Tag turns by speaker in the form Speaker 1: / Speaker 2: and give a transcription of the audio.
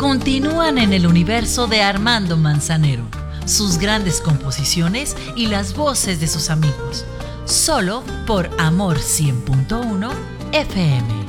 Speaker 1: continúan en el universo de Armando Manzanero, sus grandes composiciones y las voces de sus amigos, solo por Amor 100.1 FM.